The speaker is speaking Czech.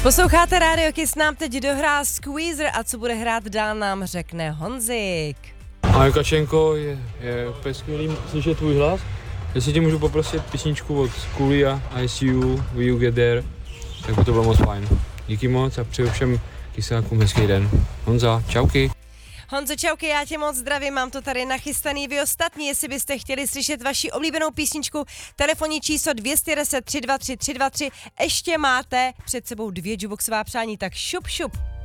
Posloucháte Rádio Kiss, nám teď dohrá Squeezer a co bude hrát dál nám řekne Honzik. Ahoj Kačenko, je úplně skvělý slyšet tvůj hlas. Jestli tě můžu poprosit písničku od Schoolia, I See You, Will You Get There, tak by to bylo moc fajn. Díky moc a přeju všem kysákům hezký den. Honza, čauky. Honzo, čauky, já tě moc zdravím, mám to tady nachystaný. Vy ostatní, jestli byste chtěli slyšet vaši oblíbenou písničku, telefonní číslo 210 323 323, ještě máte před sebou 2 jukeboxová přání, tak šup šup.